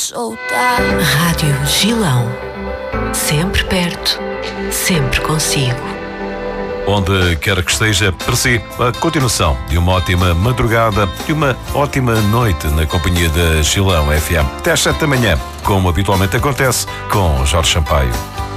soltar. Rádio Gilão. Sempre perto, sempre consigo. Onde quer que esteja, para si, a continuação de uma ótima madrugada e uma ótima noite na companhia da Gilão FM. Até às 7 da manhã, como habitualmente acontece com Jorge Sampaio.